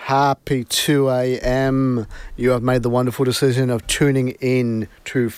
Happy 2 a.m. You have made the wonderful decision of tuning in to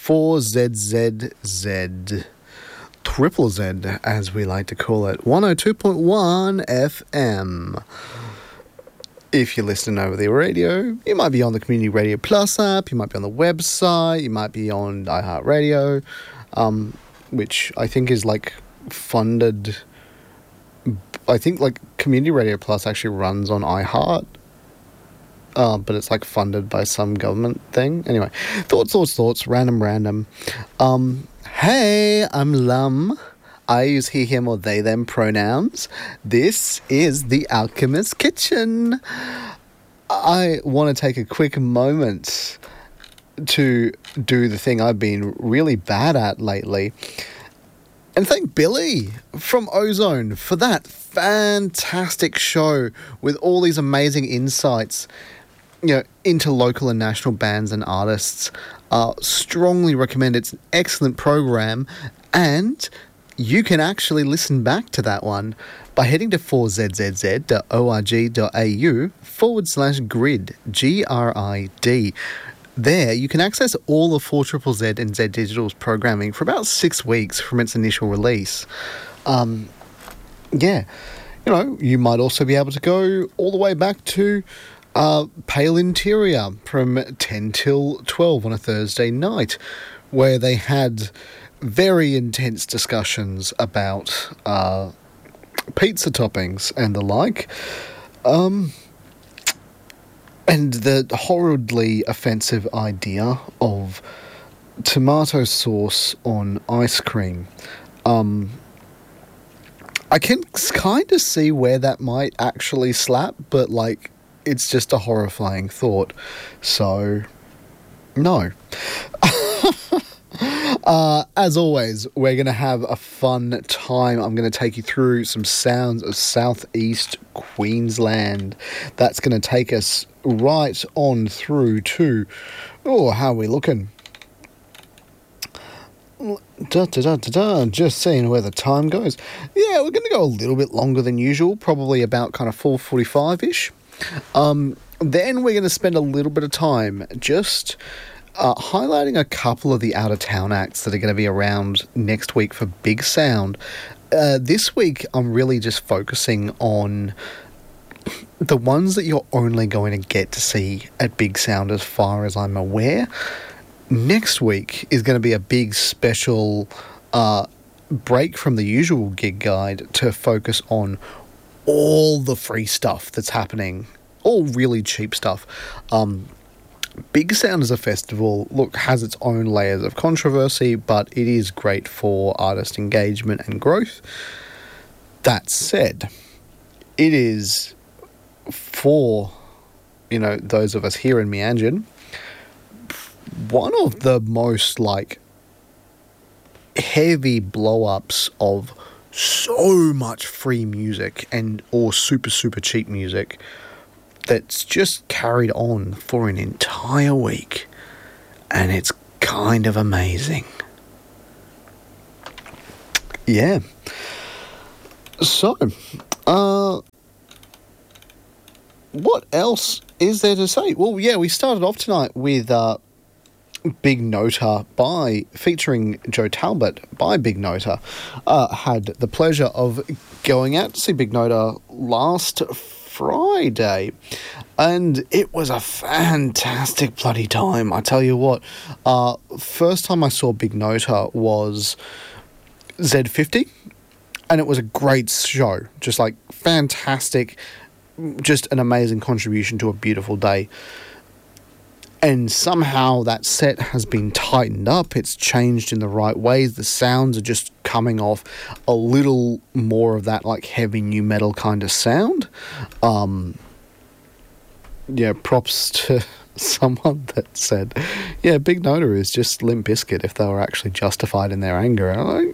4ZZZ. Triple Z, as we like to call it. 102.1 FM. If you're listening over the radio, you might be on the Community Radio Plus app, you might be on the website, you might be on iHeartRadio, which I think is like funded. I think like Community Radio Plus actually runs on iHeart, but it's like funded by some government thing. Anyway, thoughts, random. Hey, I'm Lum. I use he, him, or they, them pronouns. This is The Alchemist Kitchen. I want to take a quick moment to do the thing I've been really bad at lately. And thank Billy from Ozone for that fantastic show with all these amazing insights, into local and national bands and artists. Strongly recommend. It's an excellent program, and you can actually listen back to that one by heading to 4zzz.org.au/grid, GRID. There, you can access all of 4ZZZ and Z Digital's programming for about 6 weeks from its initial release. You might also be able to go all the way back to Pale Interior from 10 till 12 on a Thursday night, where they had very intense discussions about pizza toppings and the like. And the horridly offensive idea of tomato sauce on ice cream. I can kind of see where that might actually slap, but, it's just a horrifying thought. So, no. As always, we're going to have a fun time. I'm going to take you through some sounds of southeast Queensland. That's going to take us right on through to, how are we looking? Just seeing where the time goes. Yeah, we're going to go a little bit longer than usual, probably about kind of 4:45-ish. Then we're going to spend a little bit of time just highlighting a couple of the out-of-town acts that are going to be around next week for Big Sound. This week, I'm really just focusing on the ones that you're only going to get to see at Big Sound as far as I'm aware. Next week is going to be a big special break from the usual gig guide to focus on all the free stuff that's happening, all really cheap stuff. Big Sound as a festival, has its own layers of controversy, but it is great for artist engagement and growth. That said, it is for, those of us here in Meanjin, one of the most, heavy blow-ups of so much free music or super, super cheap music that's just carried on for an entire week, and it's kind of amazing. Yeah. So, what else is there to say? Well, yeah, we started off tonight with Big Nota featuring Joe Talbot by Big Nota. Had the pleasure of going out to see Big Nota last Friday, and it was a fantastic bloody time. I tell you what, first time I saw Big Nota was Z50, and it was a great show, just fantastic, just an amazing contribution to a beautiful day. And somehow that set has been tightened up. It's changed in the right ways. The sounds are just coming off a little more of that heavy new metal kind of sound. Props to someone that said, Big Nota is just Limp Bizkit if they were actually justified in their anger. And I'm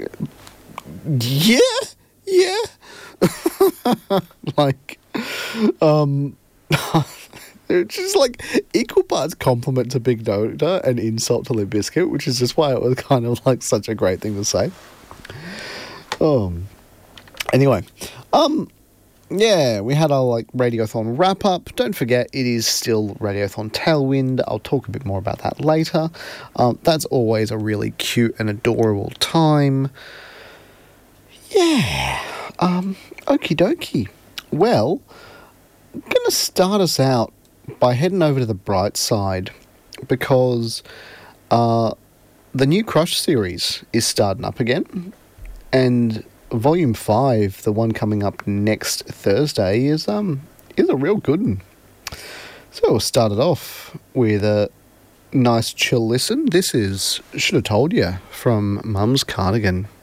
they're just equal parts compliment to Big Nota and insult to Limp Bizkit, which is just why it was kind of such a great thing to say. Anyway, yeah, we had our Radiothon wrap up. Don't forget, it is still Radiothon Tailwind. I'll talk a bit more about that later. That's always a really cute and adorable time. Yeah. Okie dokie. Well, I'm going to start us out by heading over to the bright side because the new Crush series is starting up again, and Volume 5, the one coming up next Thursday, is a real good one. So we'll start it off with a nice chill listen. This is Should Have Told Ya from Mum's Cardigan.